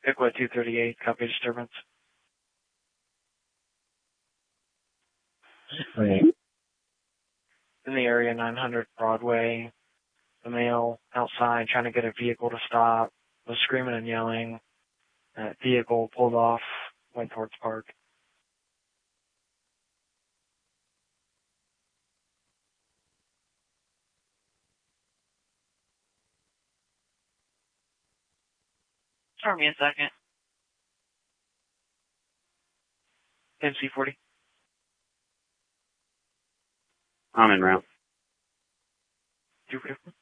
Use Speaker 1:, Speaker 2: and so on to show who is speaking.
Speaker 1: ICWA 238, copy disturbance.
Speaker 2: Okay.
Speaker 1: In the area 900 Broadway, the male outside trying to get a vehicle to stop, was screaming and yelling. That vehicle pulled off, went towards park.
Speaker 3: Start me a second.
Speaker 1: MC40.
Speaker 2: I'm en route.
Speaker 1: 250.